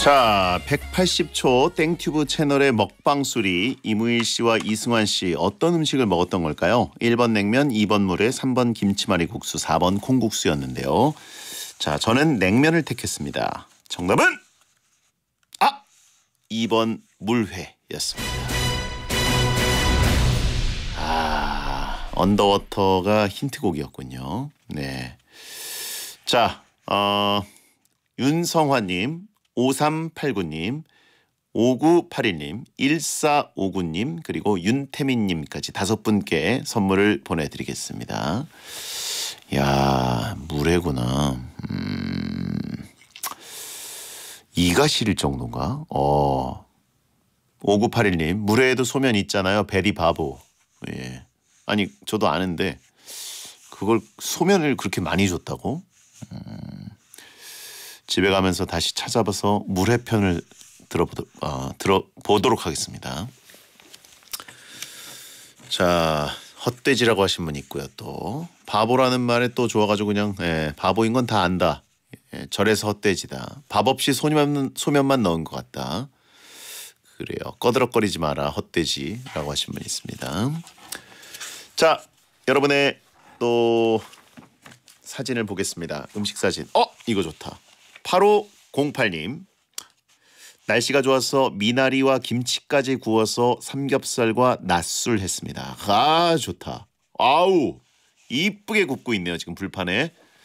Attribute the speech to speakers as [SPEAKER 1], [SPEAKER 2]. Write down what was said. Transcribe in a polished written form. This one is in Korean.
[SPEAKER 1] 자, 180초 땡튜브 채널의 먹방 수리 이무일 씨와 이승환 씨 어떤 음식을 먹었던 걸까요? 1번 냉면, 2번 물회, 3번 김치말이 국수, 4번 콩국수였는데요. 자, 저는 냉면을 택했습니다. 정답은 2번 물회였습니다. 언더워터가 힌트곡이었군요. 네. 자, 윤성화님, 5389님, 5981님, 1459님, 그리고 윤태민님까지 5분께 선물을 보내드리겠습니다. 야, 물회구나. 이가 시릴 정도인가? 5981님, 물회에도 소면 있잖아요. 베리 바보. 예. 아니, 저도 아는데 그걸 소면을 그렇게 많이 줬다고? 집에 가면서 다시 찾아봐서 물회편을 들어보도록 하겠습니다. 자, 헛돼지라고 하신 분 있고요. 또 바보라는 말에 또 좋아가지고 그냥 바보인 건 다 안다. 절에서 헛돼지다. 밥 없이 소면만 넣은 것 같다. 그래요. 꺼드럭거리지 마라 헛돼지라고 하신 분 있습니다. 자, 여러분의 또 사진을 보겠습니다. 음식 사진. 이거 좋다. 8508님. 날씨가 좋아서 미나리와 김치까지 구워서 삼겹살과 낮술 했습니다. 좋다. 아우, 이쁘게 굽고 있네요. 지금 불판에.